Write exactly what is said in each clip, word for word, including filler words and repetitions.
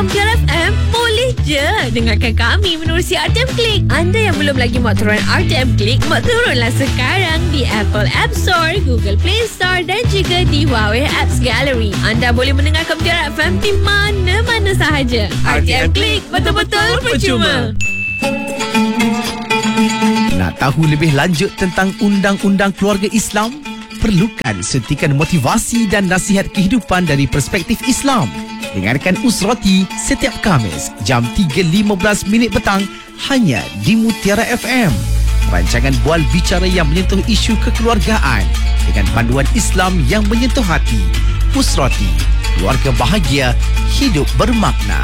mendengarkan Mutiara F M, boleh je dengarkan kami menerusi R T M Click. Anda yang belum lagi muat turun R T M Click, muat turunlah sekarang di Apple App Store, Google Play Store dan juga di Huawei Apps Gallery. Anda boleh mendengarkan Mutiara F M di mana-mana sahaja. R T M Click, betul-betul percuma. Nak tahu lebih lanjut tentang Undang-Undang Keluarga Islam? Perlukan sentikan motivasi dan nasihat kehidupan dari perspektif Islam. Dengarkan Usrati setiap Khamis jam tiga lima belas minit petang hanya di Mutiara F M. Rancangan bual bicara yang menyentuh isu kekeluargaan dengan panduan Islam yang menyentuh hati. Usrati, keluarga bahagia, hidup bermakna.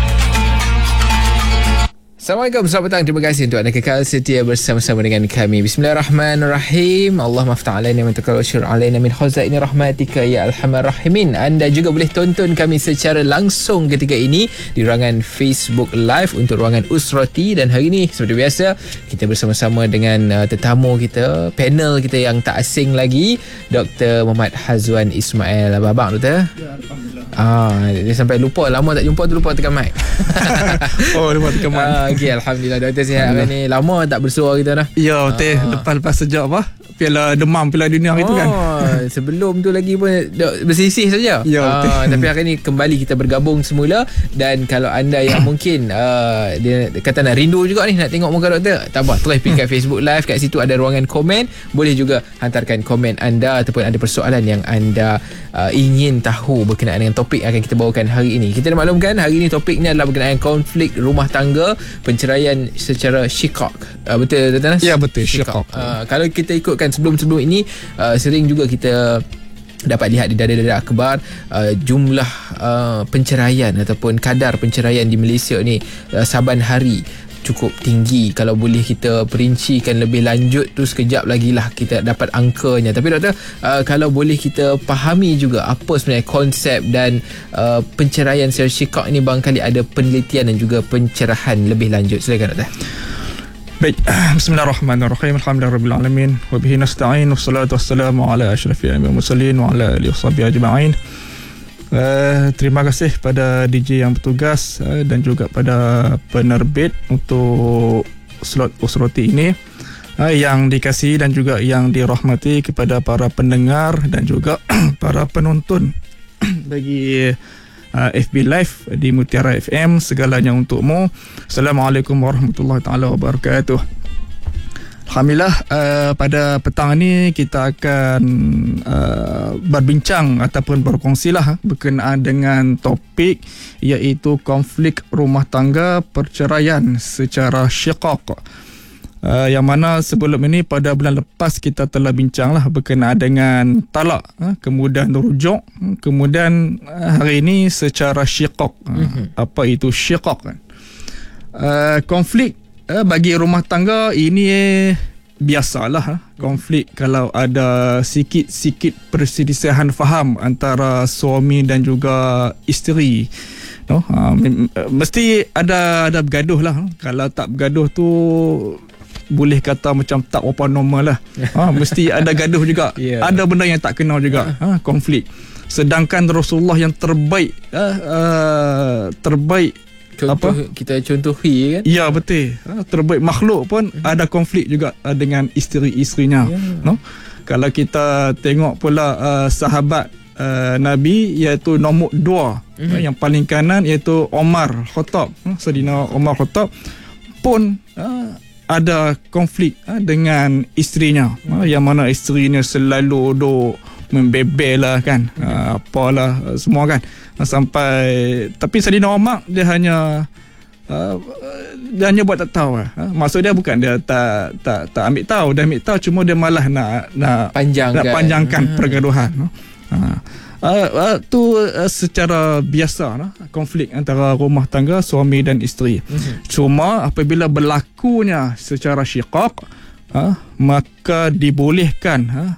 Assalamualaikum, selamat petang. Terima kasih untuk anda kekal setia bersama-sama dengan kami. Bismillahirrahmanirrahim. Allahumma aftah alaina min taqawwashir alaina min khazaini rahmatika ya arhamar rahimin. Anda juga boleh tonton kami secara langsung ketika ini di ruangan Facebook Live untuk ruangan Usrati. Dan hari ini seperti biasa kita bersama-sama dengan uh, tetamu kita, panel kita yang tak asing lagi, Doktor Muhammad Hazwan Ismail. Apa abang doktor? Ya, alhamdulillah. Ah, dia sampai lupa, lama tak jumpa tu, lupa tekan mic. Oh, lupa tekan mic. Ah, okey, alhamdulillah doktor sihat hari ni. Lama tak bersua kita dah. Ya, teh ah. lepas-lepas sejak apa? Piala demam Piala Dunia hari oh, tu kan. Sebelum tu lagi pun bersisih saja. Ya, ah, tapi hari ni kembali kita bergabung semula. Dan kalau anda yang mungkin uh, dia kata nak rindu juga ni nak tengok muka doktor, tak apa, terus pergi kat Facebook Live. Kat situ ada ruangan komen. Boleh juga hantarkan komen anda ataupun ada persoalan yang anda uh, ingin tahu berkenaan dengan topik yang akan kita bawakan hari ini. Kita dah maklumkan hari ini topiknya adalah berkenaan konflik rumah tangga, penceraian secara syikak. Uh, betul doktor Nas? Ya, betul, syikak. Uh, kalau kita ikutkan sebelum-sebelum ini, uh, sering juga kita dapat lihat di dada-dada akhbar uh, jumlah uh, penceraian ataupun kadar penceraian di Malaysia ni uh, saban hari cukup tinggi. Kalau boleh kita perincikan lebih lanjut tu sekejap lagi lah kita dapat angkanya. Tapi doktor, uh, kalau boleh kita fahami juga apa sebenarnya konsep dan uh, penceraian secara syikak ni, barangkali ada penelitian dan juga pencerahan lebih lanjut. Silakan doktor. Baik, bismillahirrahmanirrahim. Alhamdulillahirabbil alamin wa bihi nasta'in wassalatu wassalamu ala asyrafil anbiya'i wal mursalin wa ala alihi washabihi ajma'in. Uh, terima kasih pada D J yang bertugas uh, dan juga pada penerbit untuk slot Usrati ini, uh, yang dikasihi dan juga yang dirahmati kepada para pendengar dan juga para penonton bagi Uh, F B Live di Mutiara F M, segalanya untukmu. Assalamualaikum warahmatullahi taala wabarakatuh. Alhamdulillah, uh, pada petang ini kita akan uh, berbincang ataupun berkongsilah berkenaan dengan topik iaitu konflik rumah tangga, perceraian secara syikak. Uh, yang mana sebelum ini pada bulan lepas kita telah bincanglah berkenaan dengan talak, uh, kemudian rujuk, uh, kemudian uh, hari ini secara syikak. Uh, mm-hmm. Apa itu syikak kan? Uh, konflik uh, bagi rumah tangga ini eh, biasalah uh, konflik kalau ada sikit-sikit perselisihan faham antara suami dan juga isteri. No? Uh, mesti ada ada bergaduh lah. Kalau tak bergaduh tu boleh kata macam tak apa normal lah. Ha, mesti ada gaduh juga. Yeah. Ada benda yang tak kenal juga. Ha, konflik. Sedangkan Rasulullah yang terbaik, uh, uh, terbaik Contoh, apa? Kita contohi kan? Ya, betul. Ha, terbaik makhluk pun uh-huh. ada konflik juga uh, dengan isteri-isterinya. Yeah. No? Kalau kita tengok pula uh, sahabat uh, Nabi iaitu nombor dua, uh-huh. uh, yang paling kanan iaitu Omar Khattab. Uh, Sayyidina Omar Khattab pun uh, ada konflik ha, dengan isterinya, ha, yang mana isterinya selalu duk membebel lah kan, ha, apalah semua kan, ha, sampai tapi Saidina Umar dia hanya uh, dia hanya buat tak tahu lah. Ha, maksud dia bukan dia tak tak tak ambil tahu, dia ambil tahu, cuma dia malah nak nak panjangkan, nak panjangkan hmm. pergaduhan. Ha. Uh, uh, tu uh, secara biasa lah, konflik antara rumah tangga suami dan isteri. Mm-hmm. Cuma apabila berlakunya secara syikak, uh, maka dibolehkan uh,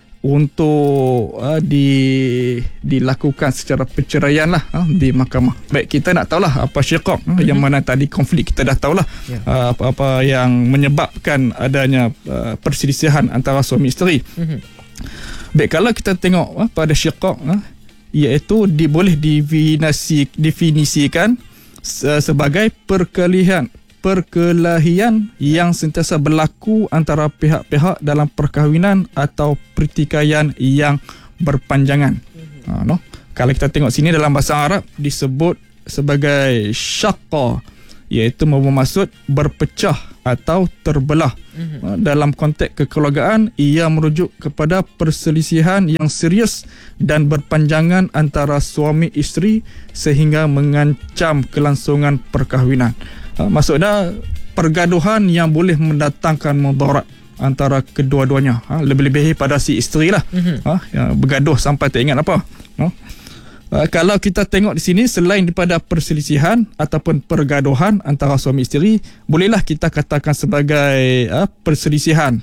untuk uh, di dilakukan secara perceraian lah uh, di mahkamah. Baik, kita nak tahulah apa syikak, mm-hmm. uh, yang mana tadi konflik kita dah tahulah, yeah. uh, apa-apa yang menyebabkan adanya uh, perselisihan antara suami isteri. Mm-hmm. Baik, kalau kita tengok uh, pada syikak, uh, iaitu di, boleh definisi, definisikan uh, sebagai perkelahian perkelahian yang sentiasa berlaku antara pihak-pihak dalam perkahwinan atau pertikaian yang berpanjangan. Ha, no? Kalau kita tengok sini dalam bahasa Arab disebut sebagai syaqqa, iaitu bermaksud berpecah atau terbelah. Mm-hmm. Dalam konteks kekeluargaan, ia merujuk kepada perselisihan yang serius dan berpanjangan antara suami isteri sehingga mengancam kelangsungan perkahwinan. Maksudnya pergaduhan yang boleh mendatangkan mudarat antara kedua-duanya. Lebih-lebih pada si isteri lah. Mm-hmm. Ha, bergaduh sampai tak ingat apa. No? Uh, kalau kita tengok di sini, selain daripada perselisihan ataupun pergaduhan antara suami isteri, bolehlah kita katakan sebagai uh, perselisihan